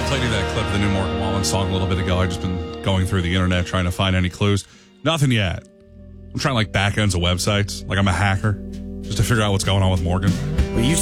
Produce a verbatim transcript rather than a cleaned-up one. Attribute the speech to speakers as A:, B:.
A: played you that clip of the new Morgan Wallen song a little bit ago. I've just been going through the internet trying to find any clues. Nothing yet. I'm trying like back ends of websites, like I'm a hacker, just to figure out what's going on with Morgan.
B: Well, you